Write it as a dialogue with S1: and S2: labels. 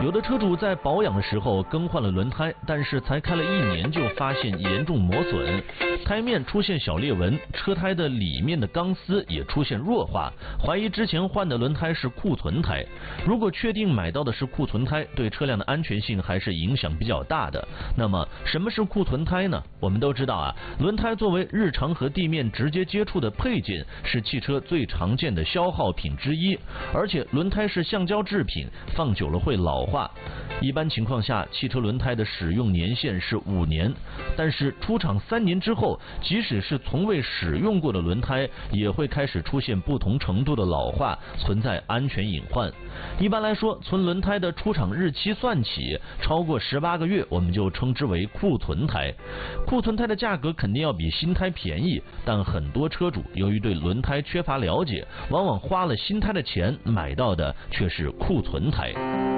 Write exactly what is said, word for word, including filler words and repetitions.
S1: 有的车主在保养的时候更换了轮胎，但是才开了一年就发现严重磨损，胎面出现小裂纹，车胎的里面的钢丝也出现弱化，怀疑之前换的轮胎是库存胎。如果确定买到的是库存胎，对车辆的安全性还是影响比较大的。那么什么是库存胎呢？我们都知道啊，轮胎作为日常和地面直接接触的配件，是汽车最常见的消耗品之一，而且轮胎是橡胶制品，放久了会老化。一般情况下，汽车轮胎的使用年限是五年，但是出厂三年之后，即使是从未使用过的轮胎，也会开始出现不同程度的老化，存在安全隐患。一般来说，从轮胎的出厂日期算起，超过十八个月，我们就称之为库存胎。库存胎的价格肯定要比新胎便宜，但很多车主由于对轮胎缺乏了解，往往花了新胎的钱，买到的却是库存胎。